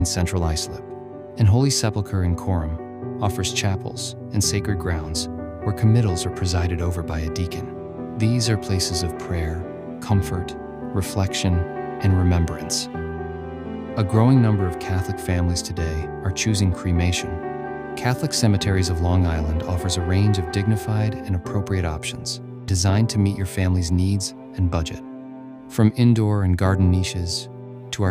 in central Islip, and Holy Sepulchre in Coram offers chapels and sacred grounds where committals are presided over by a deacon. These are places of prayer, comfort, reflection, and remembrance. A growing number of Catholic families today are choosing cremation. Catholic Cemeteries of Long Island offers a range of dignified and appropriate options designed to meet your family's needs and budget. From indoor and garden niches